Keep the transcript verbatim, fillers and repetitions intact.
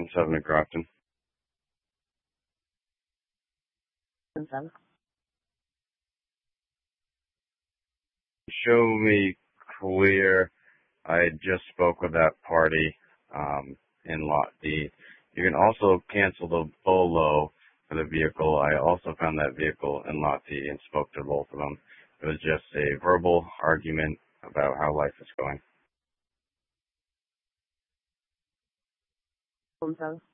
seven at Grafton. Seven. Show me clear. I just spoke with that party um, in Lot D. You can also cancel the B O L O for the vehicle. I also found that vehicle in Lot D and spoke to both of them. It was just a verbal argument about how life is going. Seven.